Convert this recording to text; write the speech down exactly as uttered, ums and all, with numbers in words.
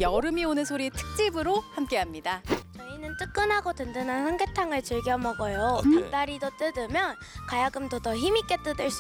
여름이 오는 소리 특집으로 함께합니다. 저희는 뜨끈하고 든든한 삼계탕을 즐겨 먹어요. 네. 닭다리도 뜯으면 가야금도 더 힘있게 뜯을 수